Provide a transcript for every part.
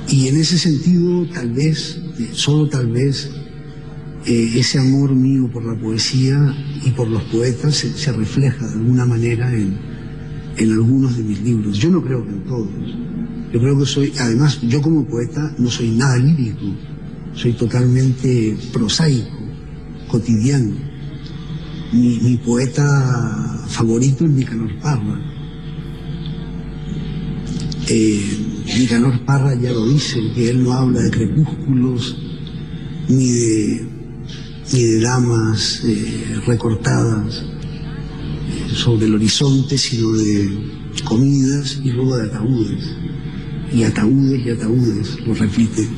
Y en ese sentido, tal vez, solo tal vez, ese amor mío por la poesía y por los poetas se refleja de alguna manera en algunos de mis libros. Yo no creo que en todos. Yo creo que además, yo como poeta no soy nada lírico, soy totalmente prosaico, cotidiano. Mi poeta favorito es Nicanor Parra. Nicanor Parra ya lo dice, que él no habla de crepúsculos ni de damas recortadas sobre el horizonte, sino de comidas y luego de ataúdes. Y ataúdes y ataúdes, lo repite.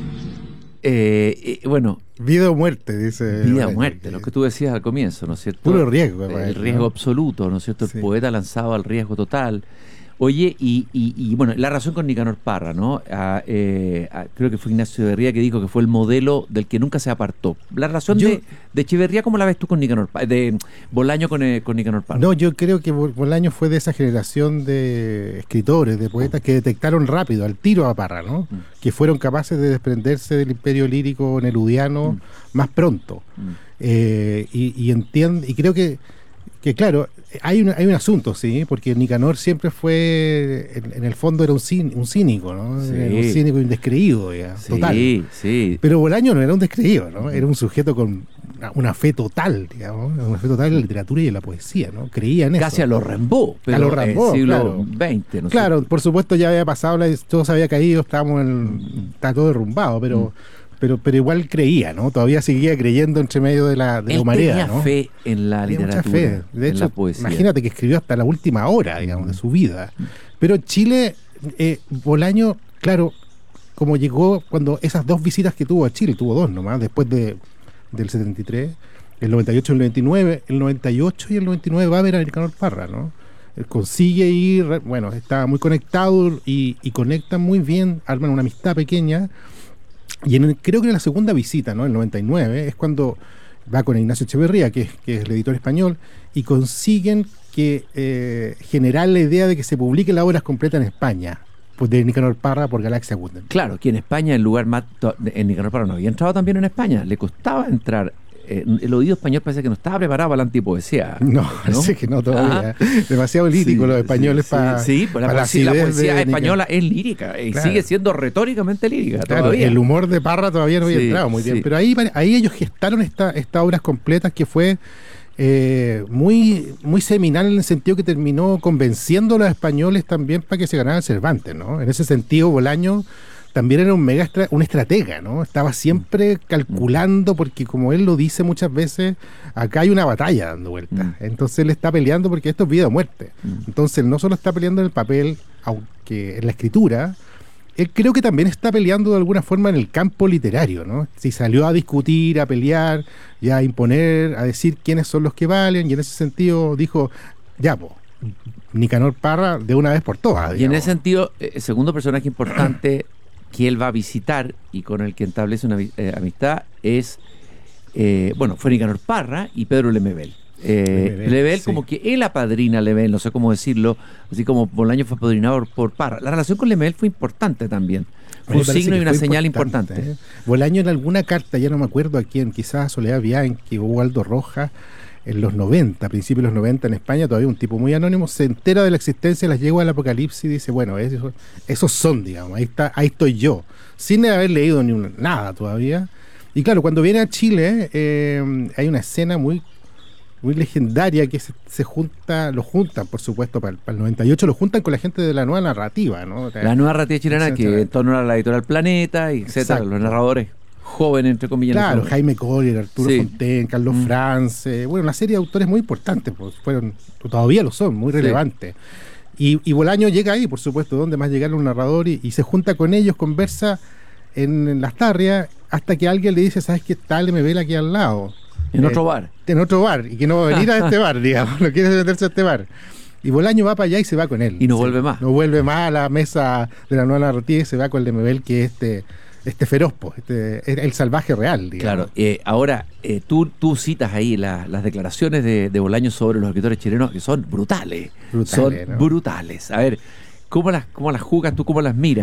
Bueno, vida o muerte, dice. Vida o muerte, lo que tú decías al comienzo, ¿no es cierto? Puro riesgo. El riesgo absoluto, ¿no es cierto? Sí. El poeta lanzado al riesgo total. Oye, y bueno, la razón con Nicanor Parra, ¿no? Creo que fue Ignacio Echeverría que dijo que fue el modelo del que nunca se apartó. La razón de Echeverría, ¿cómo la ves tú con Nicanor Parra? De Bolaño con Nicanor Parra. No, yo creo que Bolaño fue de esa generación de escritores, de poetas que detectaron rápido, al tiro a Parra, ¿no? Que fueron capaces de desprenderse del imperio lírico nerudiano más pronto. Y creo que claro, hay un asunto, sí, porque Nicanor siempre fue, en el fondo era un cínico, ¿no? Sí. Era un cínico indescreído, ya, Sí, total. sí. Pero Bolaño no era un descreído, ¿no? Era un sujeto con una fe total, digamos, una fe total en la literatura y en la poesía, ¿no? Creía en eso. Casi a los Rimbaud, pero a los Rimbaud, siglo claro. XX, ¿no? Claro, por supuesto ya había pasado, todo se había caído, está todo derrumbado, pero igual creía, ¿no? Todavía seguía creyendo entre medio de la humanidad, tenía ¿no? fe en la Tenía literatura, mucha fe. De en hecho, la poesía. imagínate que escribió hasta la última hora, digamos, de su vida. Pero Chile, Bolaño, claro, como llegó cuando esas dos visitas que tuvo a Chile, tuvo dos nomás, después del 73, el 98 y el 99, el 98 y el 99 va a ver a Nicanor Parra, ¿no? Él consigue ir, bueno, está muy conectado y conectan muy bien, arman una amistad pequeña. Y creo que en la segunda visita, ¿no? El 99, es cuando va con Ignacio Echeverría, que es el editor español, y consiguen generar la idea de que se publiquen las obras completas en España, pues de Nicanor Parra por Galaxia Gutenberg. Claro, que en España el lugar más... En Nicanor Parra no había entrado también en España, le costaba entrar. El oído español parece que no estaba preparado para la antipoesía. No, parece que no todavía. Demasiado lírico los españoles para... Sí, pues la poesía española es lírica y sigue siendo retóricamente lírica todavía. El humor de Parra todavía no había entrado muy bien. Pero ahí ellos gestaron estas obras completas que fue muy, muy seminal en el sentido que terminó convenciendo a los españoles también para que se ganara el Cervantes, ¿no? En ese sentido, Bolaño también era un estratega, ¿no? Estaba siempre calculando, porque como él lo dice muchas veces, acá hay una batalla dando vueltas. Entonces él está peleando porque esto es vida o muerte. Entonces él no solo está peleando en el papel, aunque en la escritura, él creo que también está peleando de alguna forma en el campo literario, ¿no? Si salió a discutir, a pelear, ya a imponer, a decir quiénes son los que valen, y en ese sentido dijo, ya, pues, Nicanor Parra de una vez por todas. Digamos. Y en ese sentido, el segundo personaje importante que él va a visitar y con el que establece una amistad es, fue Nicanor Parra y Pedro Lemebel. Lemebel, como que él apadrina a Lemebel, no sé cómo decirlo, así como Bolaño fue apadrinado por Parra. La relación con Lemebel fue importante también. Fue un signo y una señal importante. Bolaño en alguna carta, ya no me acuerdo a quién, quizás a Soledad Bianchi o Aldo Rojas, en los 90, a principios de los 90 en España, todavía un tipo muy anónimo, se entera de la existencia de las yeguas del Apocalipsis y dice, bueno, esos son, digamos, ahí estoy yo, sin haber leído nada todavía. Y claro, cuando viene a Chile, hay una escena muy, muy legendaria que lo juntan, por supuesto, para el 98, lo juntan con la gente de la nueva narrativa, ¿no? La nueva narrativa chilena, que en torno a la editorial Planeta, y etcétera, los narradores jóvenes, entre comillas. Claro, Jaime Collier, Arturo Fontaine, Carlos Franz, una serie de autores muy importantes, pues todavía lo son, muy relevantes. Y Bolaño llega ahí, por supuesto, donde más llegaron un narrador y se junta con ellos, conversa en las tarrias, hasta que alguien le dice, ¿sabes qué tal? Me ve aquí al lado. En otro bar. En otro bar, y que no va a venir a este bar, digamos, no quiere meterse a este bar. Y Bolaño va para allá y se va con él. Y no vuelve más. No vuelve más a la mesa de la nueva narrativa y se va con el Lemebel, que es este feroz, el salvaje real, digamos. Claro, ahora tú citas ahí las declaraciones de Bolaño sobre los escritores chilenos, que son brutales. Son brutales. A ver, ¿cómo las jugas tú, cómo las miras?